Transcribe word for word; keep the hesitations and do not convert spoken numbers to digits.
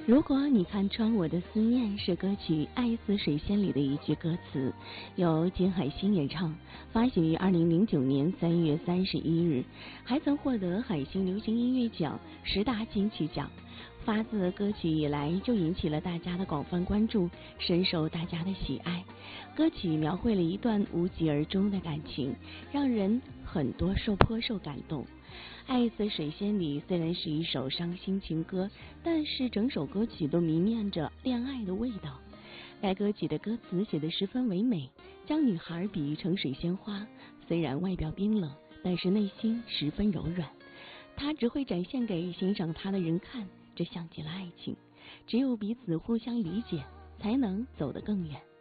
如果你看穿我的思念是歌曲《爱似水仙》里的一句歌词，由金海心演唱，发行于二零零九年三月三十一日，还曾获得海星流行音乐奖十大金曲奖。发自歌曲以来就引起了大家的广泛关注，深受大家的喜爱。歌曲描绘了一段无疾而终的感情，让人很多受颇受感动。爱似水仙里虽然是一首伤心情歌，但是整首歌曲都弥漫着恋爱的味道。该歌曲的歌词写得十分唯美，将女孩比喻成水仙花，虽然外表冰冷，但是内心十分柔软。她只会展现给欣赏她的人看，这像极了爱情，只有彼此互相理解，才能走得更远。